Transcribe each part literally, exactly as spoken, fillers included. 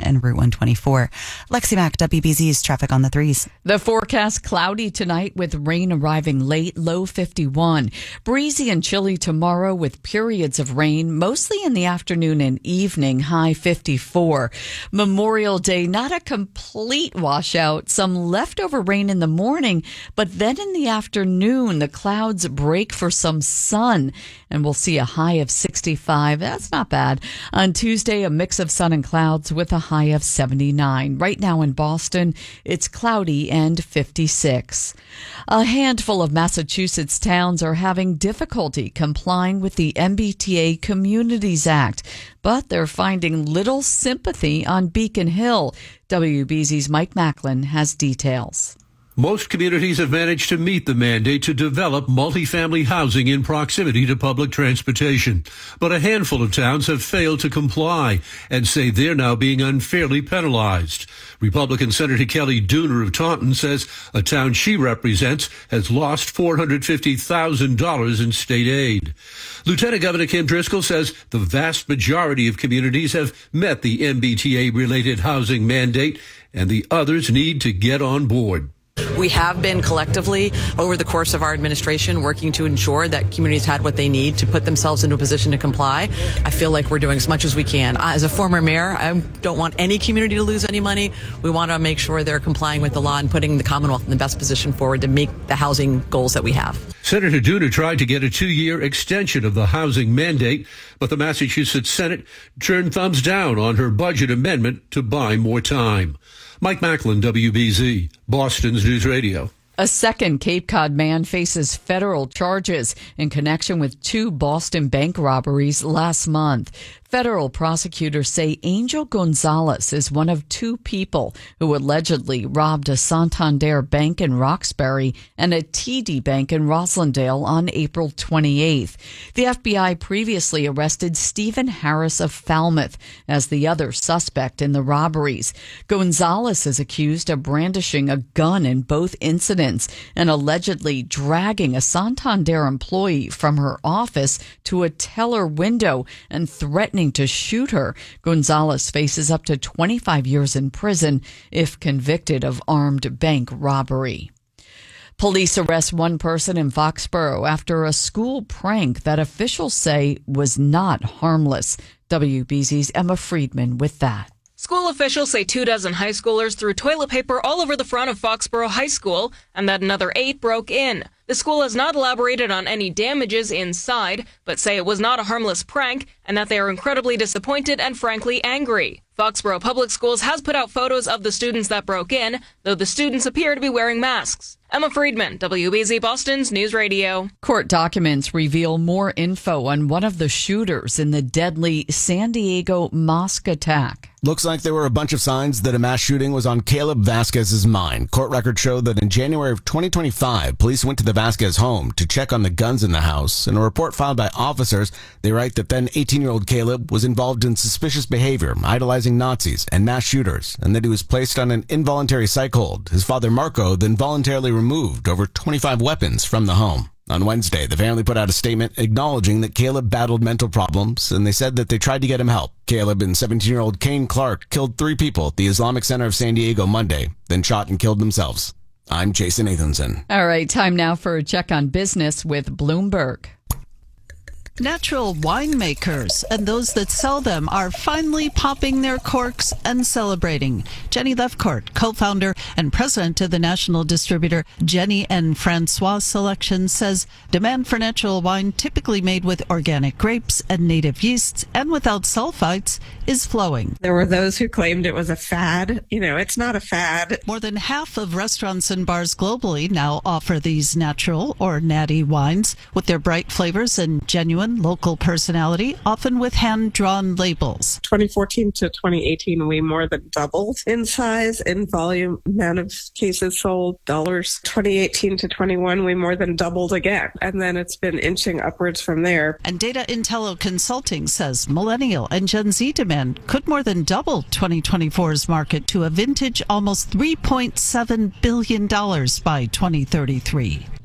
and Route one twenty-four. Lexi Mack, W B Z's traffic on the threes. The forecast cloudy tonight with rain arriving late, low fifty-one. Breezy and chilly tomorrow with periods of rain, mostly in the afternoon and evening, high fifty-four. Memorial Day, not a complete washout. Some leftover rain in the morning, but then in the afternoon, the clouds break for some sun, and we'll see a high of sixty-five. That's not bad. On Tuesday, a mix of sun and clouds with a high of seventy-nine. Right now in Boston, it's cloudy and fifty-six. A handful of Massachusetts towns are having difficulty complying with the M B T A Communities Act, but they're finding little sympathy on Beacon Hill. W B Z's Mike Macklin has details. Most communities have managed to meet the mandate to develop multifamily housing in proximity to public transportation. But a handful of towns have failed to comply and say they're now being unfairly penalized. Republican Senator Kelly Dooner of Taunton says a town she represents has lost four hundred fifty thousand dollars in state aid. Lieutenant Governor Kim Driscoll says the vast majority of communities have met the M B T A-related housing mandate, and the others need to get on board. We have been collectively, over the course of our administration, working to ensure that communities had what they need to put themselves into a position to comply. I feel like we're doing as much as we can. As a former mayor, I don't want any community to lose any money. We want to make sure they're complying with the law and putting the Commonwealth in the best position forward to make the housing goals that we have. Senator Dooner tried to get a two-year extension of the housing mandate, but the Massachusetts Senate turned thumbs down on her budget amendment to buy more time. Mike Macklin, W B Z, Boston's News Radio. A second Cape Cod man faces federal charges in connection with two Boston bank robberies last month. Federal prosecutors say Angel Gonzalez is one of two people who allegedly robbed a Santander bank in Roxbury and a T D Bank in Roslindale on April twenty-eighth. The F B I previously arrested Stephen Harris of Falmouth as the other suspect in the robberies. Gonzalez is accused of brandishing a gun in both incidents and allegedly dragging a Santander employee from her office to a teller window and threatening to shoot her. Gonzalez faces up to twenty-five years in prison if convicted of armed bank robbery. Police arrest one person in Foxborough after a school prank that officials say was not harmless. W B Z's Emma Friedman with that. School officials say two dozen high schoolers threw toilet paper all over the front of Foxborough High School and that another eight broke in. The school has not elaborated on any damages inside, but say it was not a harmless prank and that they are incredibly disappointed and frankly angry. Foxborough Public Schools has put out photos of the students that broke in, though the students appear to be wearing masks. Emma Friedman, W B Z Boston's News Radio. Court documents reveal more info on one of the shooters in the deadly San Diego mosque attack. Looks like there were a bunch of signs that a mass shooting was on Caleb Vasquez's mind. Court records show that in January of twenty twenty-five, police went to the Vasquez home to check on the guns in the house. In a report filed by officers, they write that then eighteen-year-old Caleb was involved in suspicious behavior, idolizing Nazis and mass shooters, and that he was placed on an involuntary psych hold. His father, Marco, then voluntarily removed over twenty-five weapons from the home. On Wednesday, the family put out a statement acknowledging that Caleb battled mental problems, and they said that they tried to get him help. Caleb and seventeen-year-old Kane Clark killed three people at the Islamic Center of San Diego Monday, then shot and killed themselves. I'm Jason Nathanson. All right, time now for a check on business with Bloomberg. Natural winemakers and those that sell them are finally popping their corks and celebrating. Jenny Lefcourt, co-founder and president of the national distributor Jenny and Francois Selection, says demand for natural wine, typically made with organic grapes and native yeasts and without sulfites, is flowing. There were those who claimed it was a fad. You know, it's not a fad. More than half of restaurants and bars globally now offer these natural or natty wines with their bright flavors and genuine local personality, often with hand-drawn labels. twenty fourteen to twenty eighteen, we more than doubled in size, in volume, amount of cases sold, dollars. twenty eighteen to twenty-one, we more than doubled again. And then it's been inching upwards from there. And Data Intello Consulting says millennial and Gen Z demand could more than double twenty twenty-four's market to a vintage almost three point seven billion dollars by twenty thirty-three.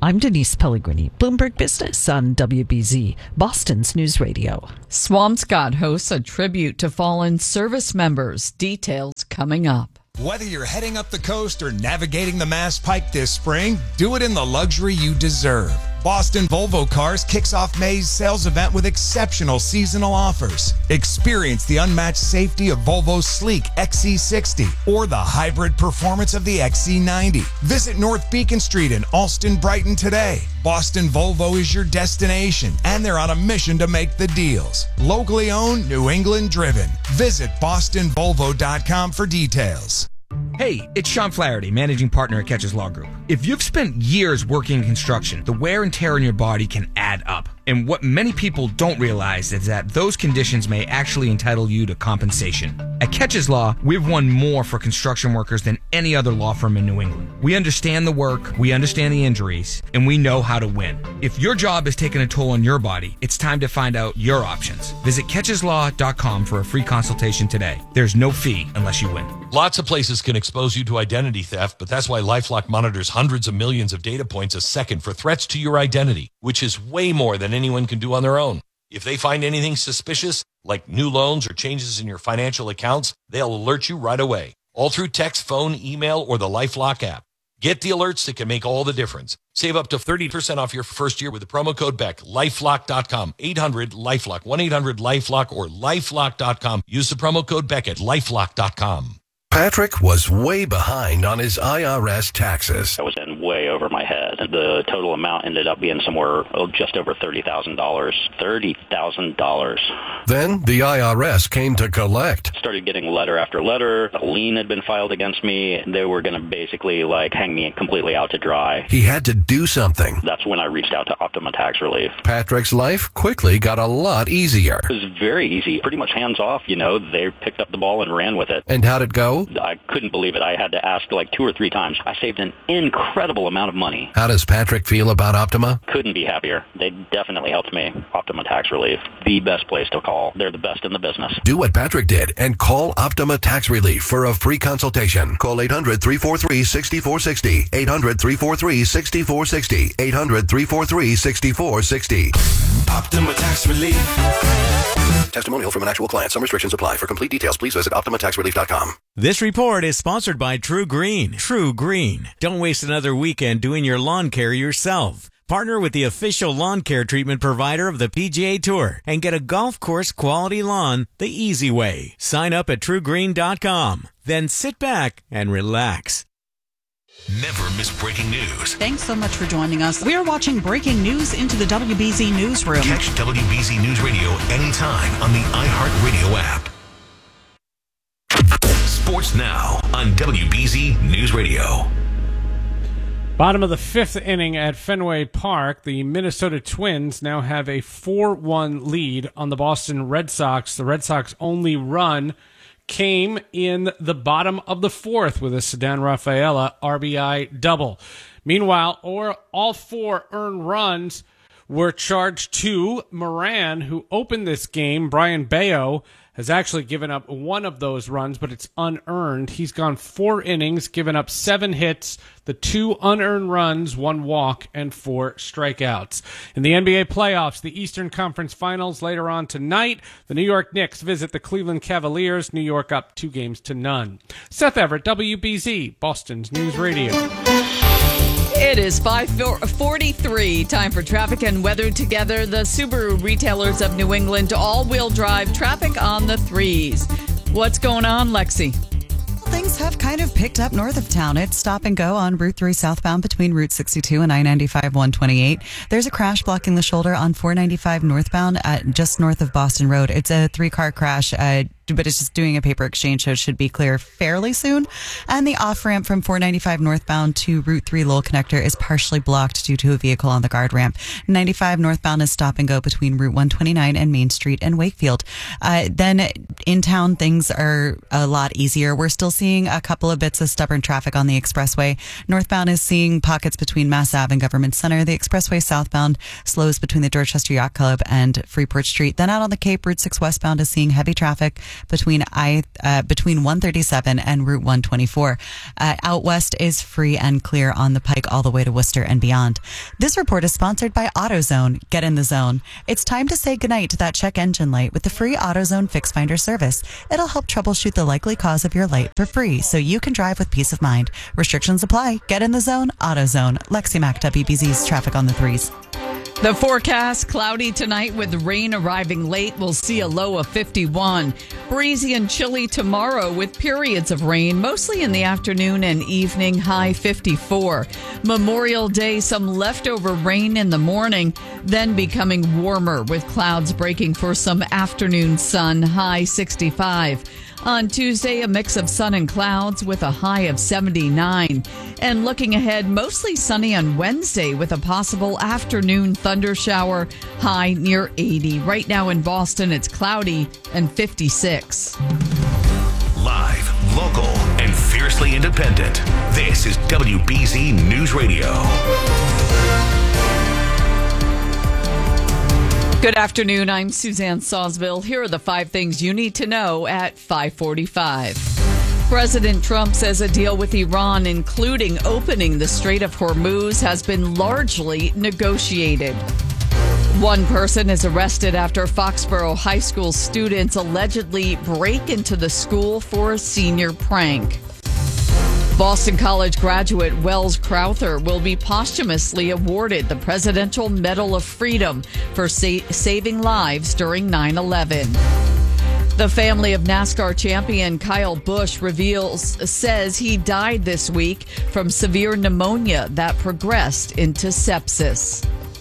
I'm Denise Pellegrini, Bloomberg Business on W B Z, Boston's News Radio. Swampscott hosts a tribute to fallen service members. Details coming up. Whether you're heading up the coast or navigating the Mass Pike this spring, do it in the luxury you deserve. Boston Volvo Cars kicks off May's sales event with exceptional seasonal offers. Experience the unmatched safety of Volvo's sleek X C sixty or the hybrid performance of the X C ninety. Visit North Beacon Street in Alston, Brighton today. Boston Volvo is your destination, and they're on a mission to make the deals. Locally owned, New England driven. Visit boston volvo dot com for details. Hey, it's Sean Flaherty, managing partner at Catches Law Group. If you've spent years working in construction, the wear and tear on your body can add up. And what many people don't realize is that those conditions may actually entitle you to compensation. At Catches Law, we've won more for construction workers than any other law firm in New England. We understand the work, we understand the injuries, and we know how to win. If your job is taking a toll on your body, it's time to find out your options. Visit catches law dot com for a free consultation today. There's no fee unless you win. Lots of places can expose you to identity theft, but that's why LifeLock monitors hundreds of millions of data points a second for threats to your identity, which is way more than anyone can do on their own. If they find anything suspicious, like new loans or changes in your financial accounts, they'll alert you right away, all through text, phone, email, or the LifeLock app. Get the alerts that can make all the difference. Save up to thirty percent off your first year with the promo code B E C K. lifelock dot com, eight hundred LifeLock, one eight hundred LifeLock, or lifelock dot com. Use the promo code B E C K at lifelock dot com. Patrick was way behind on his I R S taxes. I was in way over my head. The total amount ended up being somewhere oh, just over thirty thousand dollars. thirty thousand dollars. Then the I R S came to collect. Started getting letter after letter. A lien had been filed against me. They were going to basically like hang me completely out to dry. He had to do something. That's when I reached out to Optima Tax Relief. Patrick's life quickly got a lot easier. It was very easy. Pretty much hands off, you know. They picked up the ball and ran with it. And how'd it go? I couldn't believe it. I had to ask like two or three times. I saved an incredible amount of money. How does Patrick feel about Optima? Couldn't be happier. They definitely helped me. Optima Tax Relief, the best place to call. They're the best in the business. Do what Patrick did and call Optima Tax Relief for a free consultation. Call eight hundred, three four three, six four six zero. eight hundred, three four three, six four six zero. eight hundred, three four three, six four six zero. Optima Tax Relief. Testimonial from an actual client. Some restrictions apply. For complete details, please visit optima tax relief dot com. This report is sponsored by True Green. True Green. Don't waste another weekend doing your lawn care yourself. Partner with the official lawn care treatment provider of the P G A Tour and get a golf course quality lawn the easy way. Sign up at true green dot com. Then sit back and relax. Never miss breaking news. Thanks so much for joining us. We are watching breaking news into the W B Z newsroom. Catch W B Z News Radio anytime on the iHeartRadio app. Sports Now on W B Z News Radio. Bottom of the fifth inning at Fenway Park, the Minnesota Twins now have a four one lead on the Boston Red Sox. The Red Sox only run came in the bottom of the fourth with a Ceddanne Rafaela R B I double. Meanwhile, or all four earned runs were charged to Moran, who opened this game. Brian Bayo has actually given up one of those runs, but it's unearned. He's gone four innings, given up seven hits, the two unearned runs, one walk, and four strikeouts. In the N B A playoffs, the Eastern Conference Finals later on tonight, the New York Knicks visit the Cleveland Cavaliers. New York up two games to none. Seth Everett, W B Z, Boston's News Radio. It is five forty-three. Time for traffic and weather together. The Subaru retailers of New England all-wheel drive traffic on the threes. What's going on, Lexi? Things have kind of picked up north of town. It's stop and go on Route three southbound between Route sixty-two and I ninety-five one twenty-eight. There's a crash blocking the shoulder on four ninety-five northbound at just north of Boston Road. It's a three-car crash, uh, but it's just doing a paper exchange, so it should be clear fairly soon. And the off-ramp from four ninety-five northbound to Route three Lowell Connector is partially blocked due to a vehicle on the guard ramp. ninety-five northbound is stop and go between Route one twenty-nine and Main Street and Wakefield. Uh, then in town, things are a lot easier. We're still seeing a couple of bits of stubborn traffic on the expressway. Northbound is seeing pockets between Mass Ave and Government Center. The expressway southbound slows between the Dorchester Yacht Club and Freeport Street. Then out on the Cape, Route six westbound is seeing heavy traffic between I uh, between one thirty-seven and Route one twenty-four. Uh, out west is free and clear on the Pike all the way to Worcester and beyond. This report is sponsored by AutoZone. Get in the zone. It's time to say goodnight to that check engine light with the free AutoZone Fix Finder service. It'll help troubleshoot the likely cause of your light for free so you can drive with peace of mind. Restrictions apply. Get in the zone. AutoZone. Lexi Mac, W B Z's traffic on the threes. The forecast, cloudy tonight with rain arriving late. We'll see a low of fifty-one. Breezy and chilly tomorrow with periods of rain, mostly in the afternoon and evening, high fifty-four. Memorial Day, some leftover rain in the morning, then becoming warmer with clouds breaking for some afternoon sun, high sixty-five. On Tuesday, a mix of sun and clouds with a high of seventy-nine. And looking ahead, mostly sunny on Wednesday with a possible afternoon thunder shower, high near eighty. Right now in Boston, it's cloudy and fifty-six. Live, local, and fiercely independent. This is W B Z News Radio. Good afternoon. I'm Suzanne Sawsville. Here are the five things you need to know at five forty-five. President Trump says a deal with Iran, including opening the Strait of Hormuz, has been largely negotiated. One person is arrested after Foxborough High School students allegedly break into the school for a senior prank. Boston College graduate Wells Crowther will be posthumously awarded the Presidential Medal of Freedom for sa- saving lives during nine eleven. The family of NASCAR champion Kyle Busch reveals says he died this week from severe pneumonia that progressed into sepsis.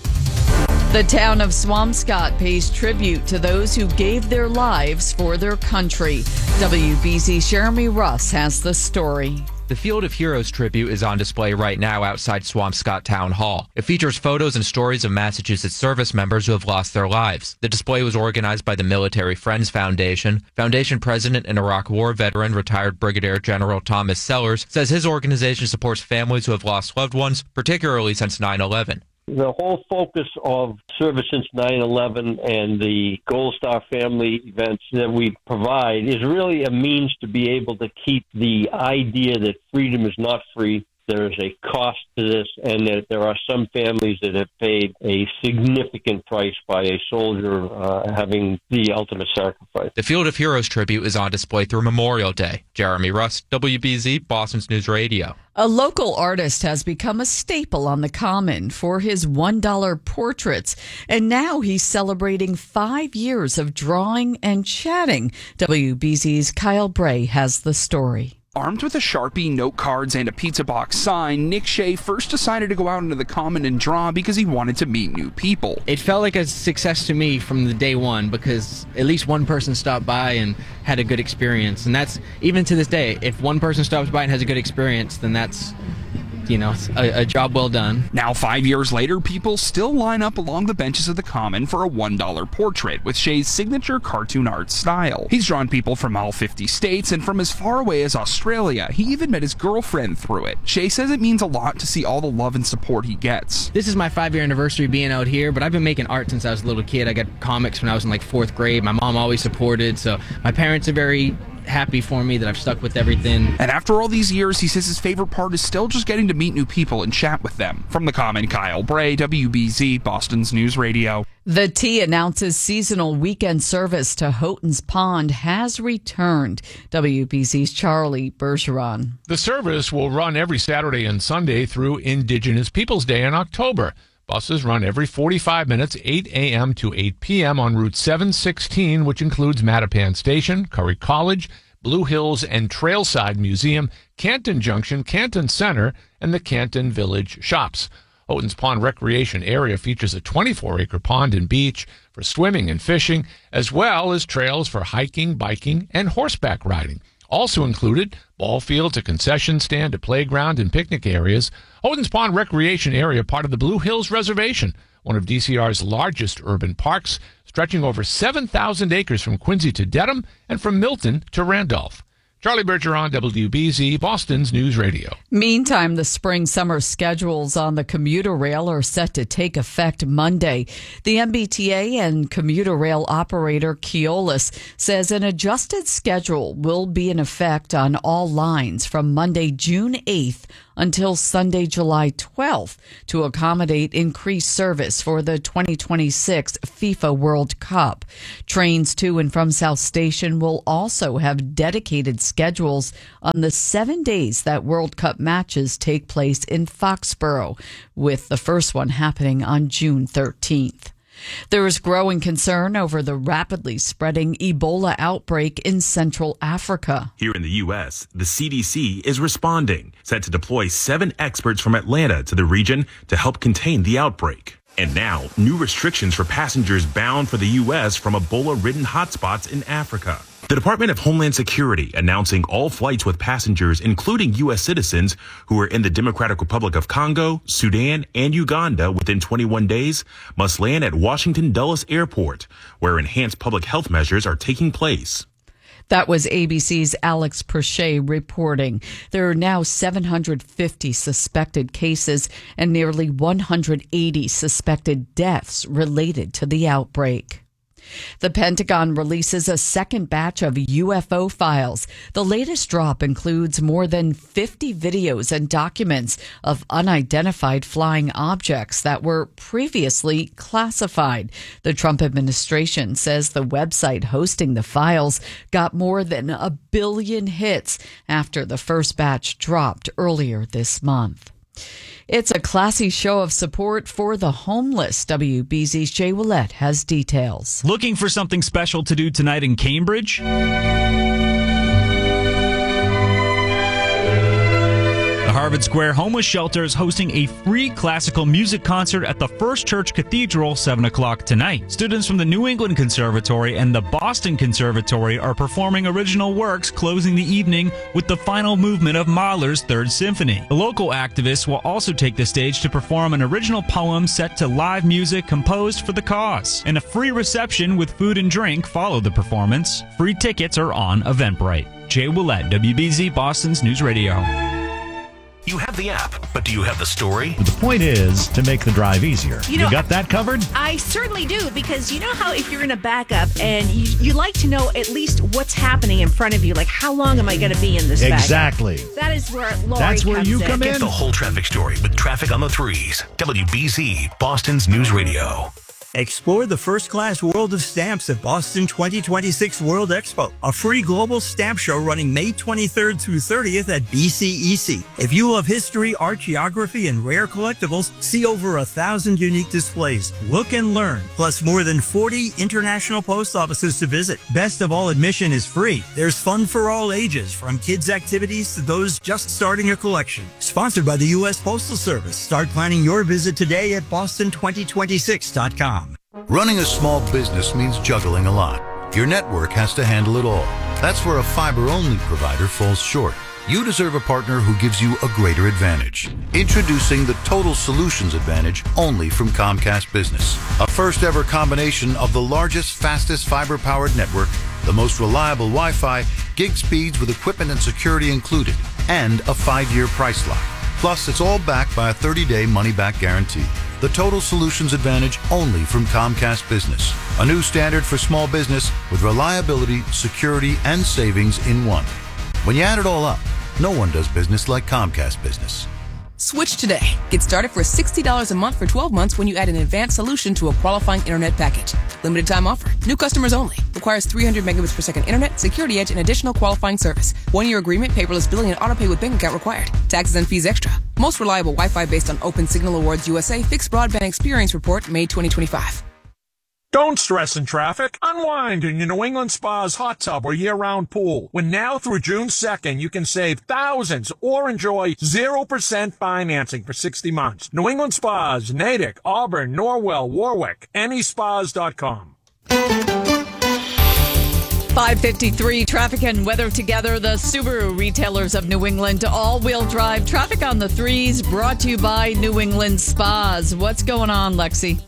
The town of Swampscott pays tribute to those who gave their lives for their country. W B Z's Jeremy Russ has the story. The Field of Heroes tribute is on display right now outside Swampscott Town Hall. It features photos and stories of Massachusetts service members who have lost their lives. The display was organized by the Military Friends Foundation. Foundation president and Iraq War veteran, retired Brigadier General Thomas Sellers, says his organization supports families who have lost loved ones, particularly since nine eleven. The whole focus of service since nine eleven and the Gold Star family events that we provide is really a means to be able to keep the idea that freedom is not free. There is a cost to this, and that there are some families that have paid a significant price by a soldier uh, having the ultimate sacrifice. The Field of Heroes tribute is on display through Memorial Day. Jeremy Russ, W B Z, Boston's News Radio. A local artist has become a staple on the Common for his one dollar portraits, and now he's celebrating five years of drawing and chatting. W B Z's Kyle Bray has the story. Armed with a Sharpie, note cards, and a pizza box sign, Nick Shea first decided to go out into the Common and draw because he wanted to meet new people. It felt like a success to me from the day one because at least one person stopped by and had a good experience. And that's, even to this day, if one person stops by and has a good experience, then that's, you know, a, a job well done. Now, five years later, people still line up along the benches of the Common for a one dollar portrait with Shea's signature cartoon art style. He's drawn people from all fifty states and from as far away as Australia. He even met his girlfriend through it. Shea says it means a lot to see all the love and support he gets. This is my five-year anniversary being out here, but I've been making art since I was a little kid. I got comics when I was in like fourth grade. My mom always supported, so my parents are very happy for me that I've stuck with everything. And after all these years, he says his favorite part is still just getting to meet new people and chat with them. From the Common, Kyle Bray, W B Z, Boston's News Radio. The T announces seasonal weekend service to Houghton's Pond has returned. W B Z's Charlie Bergeron. The service will run every Saturday and Sunday through Indigenous Peoples Day in October. Buses run every forty-five minutes, eight a.m. to eight p.m. on Route seven sixteen, which includes Mattapan Station, Curry College, Blue Hills and Trailside Museum, Canton Junction, Canton Center, and the Canton Village Shops. Houghton's Pond Recreation Area features a twenty-four acre pond and beach for swimming and fishing, as well as trails for hiking, biking, and horseback riding. Also included, ball fields, a concession stand, a playground, and picnic areas. Houghton's Pond Recreation Area, part of the Blue Hills Reservation, one of D C R's largest urban parks, stretching over seven thousand acres from Quincy to Dedham and from Milton to Randolph. Charlie Bergeron, W B Z, Boston's News Radio. Meantime, the spring-summer schedules on the commuter rail are set to take effect Monday. The M B T A and commuter rail operator Keolis says an adjusted schedule will be in effect on all lines from Monday, June eighth until Sunday, July twelfth to accommodate increased service for the twenty twenty-six FIFA World Cup. Trains to and from South Station will also have dedicated schedules on the seven days that World Cup matches take place in Foxborough, with the first one happening on June thirteenth. There is growing concern over the rapidly spreading Ebola outbreak in Central Africa. Here in the U S, the C D C is responding, set to deploy seven experts from Atlanta to the region to help contain the outbreak. And now, new restrictions for passengers bound for the U S from Ebola-ridden hotspots in Africa. The Department of Homeland Security announcing all flights with passengers, including U S citizens who are in the Democratic Republic of Congo, Sudan, and Uganda within twenty-one days, must land at Washington Dulles Airport, where enhanced public health measures are taking place. That was A B C's Alex Perche reporting. There are now seven hundred fifty suspected cases and nearly one hundred eighty suspected deaths related to the outbreak. The Pentagon releases a second batch of U F O files. The latest drop includes more than fifty videos and documents of unidentified flying objects that were previously classified. The Trump administration says the website hosting the files got more than a billion hits after the first batch dropped earlier this month. It's a classy show of support for the homeless. W B Z's Jay Willett has details. Looking for something special to do tonight in Cambridge? The Harvard Square Homeless Shelter is hosting a free classical music concert at the First Church Cathedral, seven o'clock tonight. Students from the New England Conservatory and the Boston Conservatory are performing original works, closing the evening with the final movement of Mahler's Third Symphony. The local activists will also take the stage to perform an original poem set to live music composed for the cause. And a free reception with food and drink follow the performance. Free tickets are on Eventbrite. Jay Willett, W B Z, Boston's News Radio. You have the app, but do you have the story? The point is to make the drive easier. You know, you got that covered? I certainly do, because you know how if you're in a backup and you, you like to know at least what's happening in front of you, like how long am I going to be in this Exactly. backup? That is where Lori That's where comes you in. come Get in. the whole traffic story with Traffic on the Threes. W B Z, Boston's News Radio. Explore the first-class world of stamps at Boston twenty twenty-six World Expo, a free global stamp show running May twenty-third through thirtieth at B C E C. If you love history, art, geography, and rare collectibles, see over a thousand unique displays. Look and learn, plus more than forty international post offices to visit. Best of all, admission is free. There's fun for all ages, from kids' activities to those just starting a collection. Sponsored by the U S Postal Service. Start planning your visit today at boston twenty twenty-six dot com. Running a small business means juggling a lot. Your network has to handle it all. That's where a fiber-only provider falls short. You deserve a partner who gives you a greater advantage. Introducing the Total Solutions Advantage only from Comcast Business. A first-ever combination of the largest, fastest fiber-powered network, the most reliable Wi-Fi, gig speeds with equipment and security included, and a five-year price lock. Plus, it's all backed by a thirty-day money-back guarantee. The Total Solutions Advantage only from Comcast Business. A new standard for small business with reliability, security, and savings in one. When you add it all up, no one does business like Comcast Business. Switch today. Get started for sixty dollars a month for twelve months when you add an advanced solution to a qualifying internet package. Limited time offer. New customers only. Requires three hundred megabits per second internet, security edge, and additional qualifying service. One year agreement, paperless billing, and autopay with bank account required. Taxes and fees extra. Most reliable Wi-Fi based on Open Signal Awards U S A Fixed Broadband Experience Report, May twenty twenty-five. Don't stress in traffic. Unwind in your New England Spa's hot tub or year-round pool. When now through June second, you can save thousands or enjoy zero percent financing for sixty months. New England Spas, Natick, Auburn, Norwell, Warwick, any spas dot com. five fifty-three, traffic and weather together. The Subaru retailers of New England, all-wheel drive traffic on the threes, brought to you by New England Spas. What's going on, Lexi?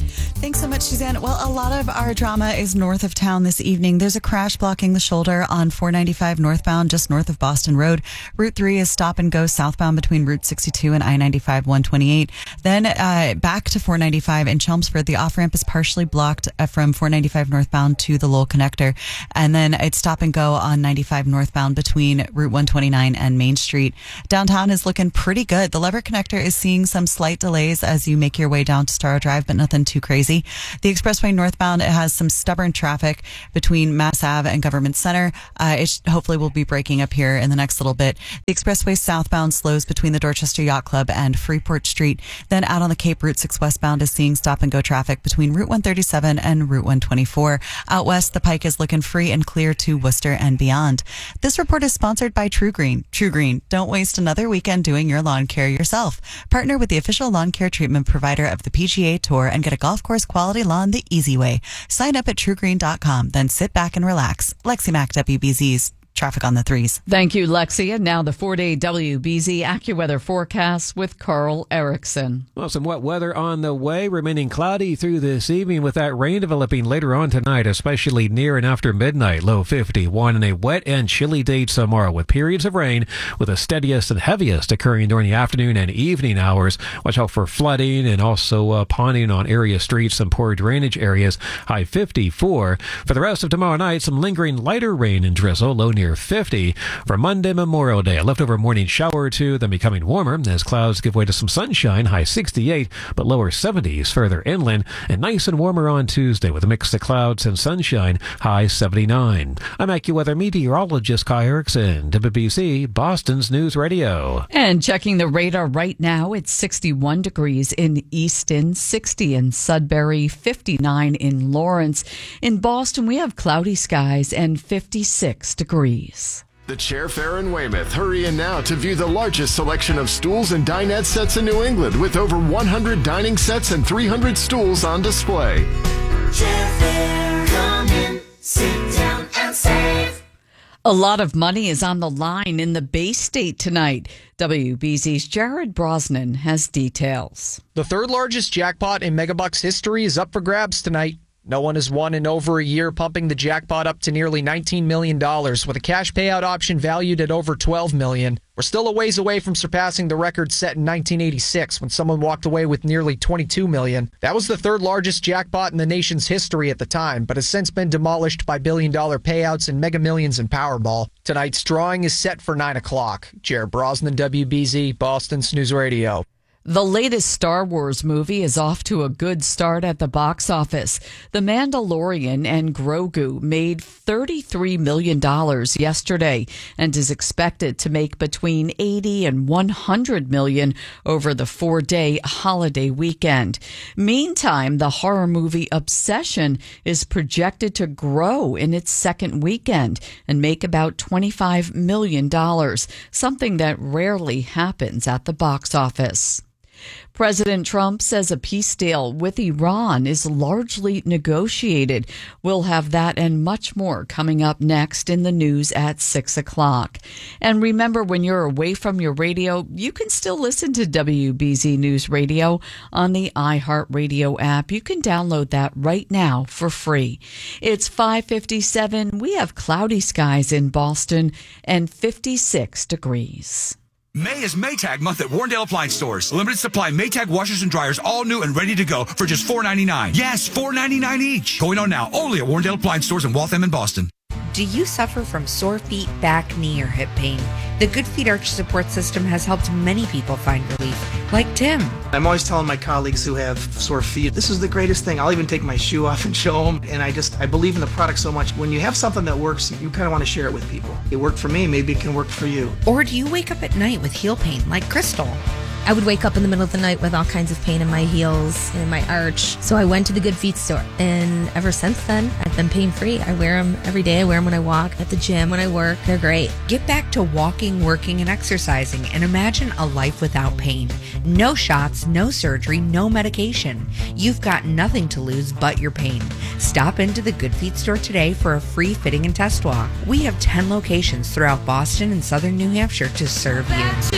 Thanks so much, Suzanne. Well, a lot of our drama is north of town this evening. There's a crash blocking the shoulder on four ninety-five northbound, just north of Boston Road. Route three is stop and go southbound between Route sixty-two and I ninety-five one twenty-eight. Then uh, back to four ninety-five in Chelmsford. The off-ramp is partially blocked uh, from four ninety-five northbound to the Lowell Connector. And then it's stop and go on ninety-five northbound between Route one twenty-nine and Main Street. Downtown is looking pretty good. The Lever Connector is seeing some slight delays as you make your way down to Starro Drive, but nothing too crazy. The expressway northbound, it has some stubborn traffic between Mass Ave and Government Center. Uh, it sh- hopefully will be breaking up here in the next little bit. The expressway southbound slows between the Dorchester Yacht Club and Freeport Street. Then out on the Cape, Route six westbound is seeing stop and go traffic between Route one thirty-seven and Route one twenty-four. Out west, the Pike is looking free and clear to Worcester and beyond. This report is sponsored by True Green. True Green, don't waste another weekend doing your lawn care yourself. Partner with the official lawn care treatment provider of the P G A Tour and get a golf course quality lawn the easy way. Sign up at true green dot com, then sit back and relax. Lexi Mack, W B Z's traffic on the threes. Thank you, Lexi. And now the four-day W B Z AccuWeather forecast with Carl Erickson. Well, some wet weather on the way, remaining cloudy through this evening with that rain developing later on tonight, especially near and after midnight. Low fifty-one, and a wet and chilly day tomorrow with periods of rain, with the steadiest and heaviest occurring during the afternoon and evening hours. Watch out for flooding and also uh, ponding on area streets, some poor drainage areas. High fifty-four. For the rest of tomorrow night, some lingering lighter rain and drizzle, low near fifty. For Monday, Memorial Day, a leftover morning shower or two, then becoming warmer as clouds give way to some sunshine. High sixty-eight, but lower seventies further inland, and nice and warmer on Tuesday with a mix of clouds and sunshine. High seventy-nine. I'm AccuWeather meteorologist Kai Erickson, W B C, Boston's News Radio. And checking the radar right now, it's sixty-one degrees in Easton, sixty in Sudbury, fifty-nine in Lawrence. In Boston, we have cloudy skies and fifty-six degrees. The Chair Fair in Weymouth. Hurry in now to view the largest selection of stools and dinette sets in New England, with over one hundred dining sets and three hundred stools on display. Chair Fair, come in, sit down and save. A lot of money is on the line in the Bay State tonight. W B Z's Jared Brosnan has details. The third largest jackpot in Megabucks history is up for grabs tonight. No one has won in over a year, pumping the jackpot up to nearly nineteen million dollars, with a cash payout option valued at over twelve million dollars. We're still a ways away from surpassing the record set in nineteen eighty-six, when someone walked away with nearly twenty-two million dollars. That was the third largest jackpot in the nation's history at the time, but has since been demolished by billion-dollar payouts in Mega Millions and Powerball. Tonight's drawing is set for nine o'clock. Jared Brosnan, W B Z, Boston's News Radio. The latest Star Wars movie is off to a good start at the box office. The Mandalorian and Grogu made thirty-three million dollars yesterday and is expected to make between eighty and one hundred million dollars over the four-day holiday weekend. Meantime, the horror movie Obsession is projected to grow in its second weekend and make about twenty-five million dollars, something that rarely happens at the box office. President Trump says a peace deal with Iran is largely negotiated. We'll have that and much more coming up next in the news at six o'clock. And remember, when you're away from your radio, you can still listen to W B Z News Radio on the iHeartRadio app. You can download that right now for free. It's five fifty-seven. We have cloudy skies in Boston and fifty-six degrees. May is Maytag month at Warrendale Appliance Stores. Limited supply Maytag washers and dryers, all new and ready to go for just four ninety-nine. Yes, four ninety-nine each. Going on now, only at Warrendale Appliance Stores in Waltham and Boston. Do you suffer from sore feet, back, knee, or hip pain? The Good Feet Arch Support System has helped many people find relief, like Tim. I'm always telling my colleagues who have sore feet, this is the greatest thing. I'll even take my shoe off and show them. And I just, I believe in the product so much. When you have something that works, you kind of want to share it with people. It worked for me, maybe it can work for you. Or do you wake up at night with heel pain, like Crystal? I would wake up in the middle of the night with all kinds of pain in my heels and my arch. So I went to the Good Feet store. And ever since then, I've been pain-free. I wear them every day. I wear them when I walk, at the gym, when I work. They're great. Get back to walking, working, and exercising, and imagine a life without pain. No shots, no surgery, no medication. You've got nothing to lose but your pain. Stop into the Good Feet store today for a free fitting and test walk. We have ten locations throughout Boston and southern New Hampshire to serve you.